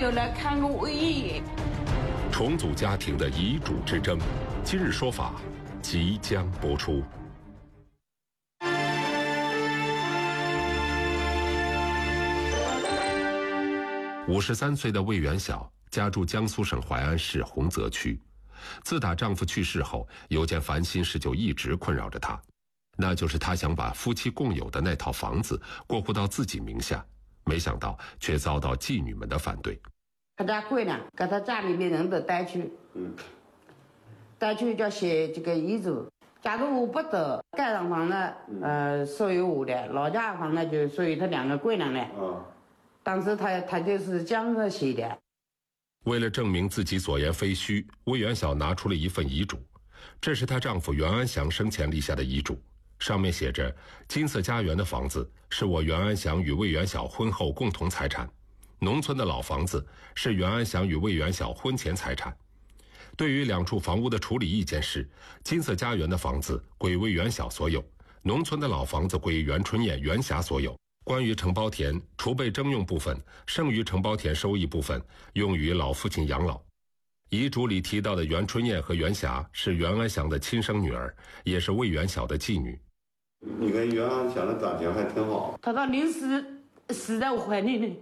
有来看过我一眼。 重组家庭的遗嘱之争，今日说法即将播出。53岁的魏元晓家住江苏省淮安市洪泽区。自打丈夫去世后，有件烦心事就一直困扰着她，那就是她想把夫妻共有的那套房子过户到自己名下，没想到却遭到妓女们的反对。 他家闺娘给他家里面人都带去，带去就写这个遗嘱。假如我不走，盖上房呢，属于我的，老家房呢就属于他两个闺娘的。当时他就是这样子写的。 为了证明自己所言非虚，魏元晓拿出了一份遗嘱，这是她丈夫袁安祥生前立下的遗嘱，上面写着：金色家园的房子是我袁安祥与魏元晓婚后共同财产，农村的老房子是袁安祥与魏元晓婚前财产。对于两处房屋的处理意见是：金色家园的房子归魏元晓所有，农村的老房子归袁春燕、袁霞所有。关于承包田，除被征用部分，剩余承包田收益部分用于老父亲养老。遗嘱里提到的袁春燕和袁霞是袁安祥的亲生女儿，也是魏元晓的继女。 你跟袁安祥的感情还挺好。 他到临死死在我怀里呢，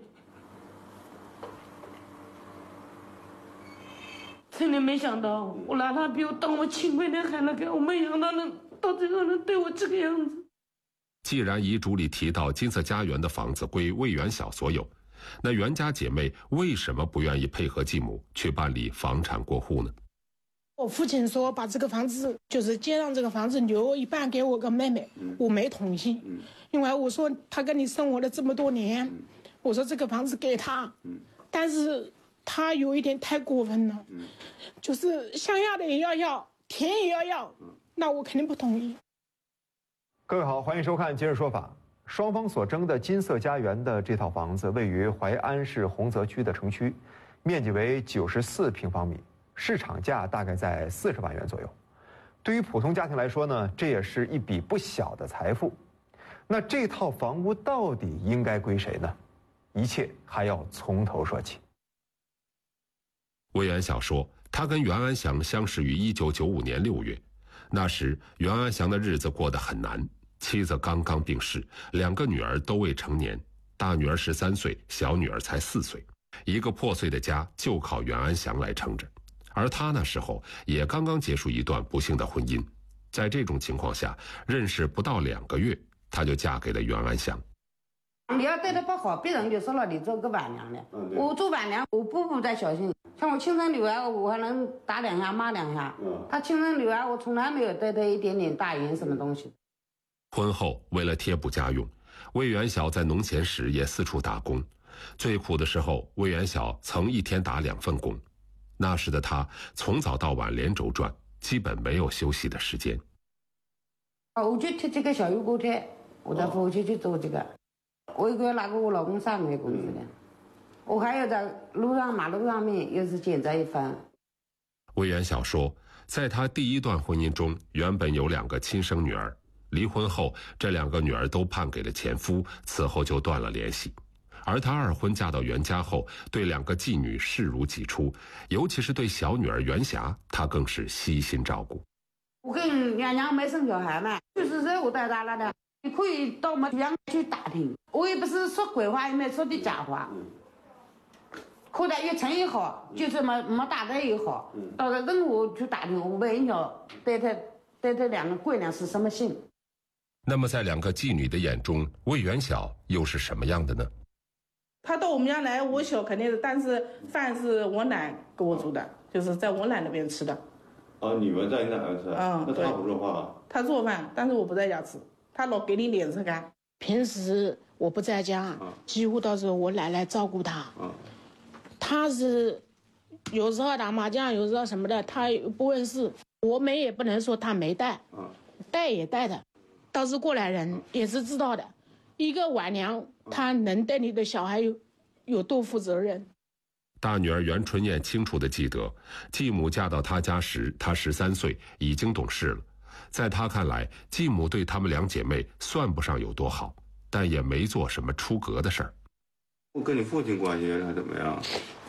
真的没想到，我拿他比我当我亲闺女还那个，我没想到能到最后能对我这个样子。 既然遗嘱里提到金色家园的房子归魏元晓所有，那袁家姐妹为什么不愿意配合继母去办理房产过户呢？ 我父亲说把这个房子就是接让这个房子留一半给我跟妹妹，我没同意，因为我说他跟你生活了这么多年，我说这个房子给他，但是他有一点太过分了，就是乡下的也要，田也要，那我肯定不同意。 各位好，欢迎收看《今日说法》。双方所争的金色家园的这套房子位于淮安市洪泽区的城区，面积为94平方米，市场价大概在40万元左右。对于普通家庭来说呢，这也是一笔不小的财富。那这套房屋到底应该归谁呢？一切还要从头说起。 魏元晓说，他跟袁安祥相识于1995年6月，那时袁安祥的日子过得很难，妻子刚刚病逝，2个女儿都未成年，大女儿13岁，小女儿才4岁，一个破碎的家就靠袁安祥来撑着。而他那时候也刚刚结束一段不幸的婚姻，在这种情况下，认识不到2个月，她就嫁给了袁安祥。 你要对他不好，别人就说了你做个晚娘的。我做晚娘，我步步在小心。像我亲生女儿，我还能打2下骂2下。他亲生女儿，我从来没有对他一点点大言什么东西。 婚后为了贴补家用，魏元晓在农闲时也四处打工。最苦的时候，魏元晓曾一天打2份工。那时的他从早到晚连轴转，基本没有休息的时间。 我就贴这个小油锅贴，我再回去做这个。我一个月拿给我老公3个月工资的，我还有在马路上面又是捡着一份。 魏元晓说，在他第一段婚姻中，原本有2个亲生女儿，离婚后这2个女儿都判给了前夫，此后就断了联系。而她2婚嫁到袁家后，对2个继女视如己出，尤其是对小女儿袁霞，她更是悉心照顾。 我跟袁娘没生小孩嘛，40岁我带大了的。你可以到我们乡去打听，我也不是说鬼话，也没说的假话。口袋越沉越好，就是没打的也好。到了任何去打听，我问一下，对他2个闺娘是什么姓。 那么在2个妓女的眼中，魏元晓又是什么样的呢？ 他到我们家来，我小肯定是，但是饭是我奶给我煮的，就是在我奶那边吃的。 你们在你奶奶吃？那他不做饭？ 他做饭，但是我不在家吃。他老给你脸色看。 平时我不在家，几乎都是我奶奶照顾他。他是有时候打麻将，有时候什么的，他不问事。我们也不能说他没带，带也带的。倒是过来人也是知道的，一个晚娘她能对你的小孩有多负责任。 大女儿袁春燕清楚地记得，继母嫁到她家时，她13岁，已经懂事了。在她看来，继母对她们2姐妹算不上有多好，但也没做什么出格的事儿。 我跟你父亲关系还怎么样？